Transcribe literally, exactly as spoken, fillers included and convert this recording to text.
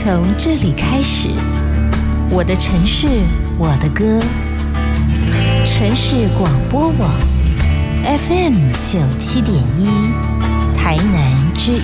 从这里开始，我的城市，我的歌。城市广播网 F M 九七点一，台南之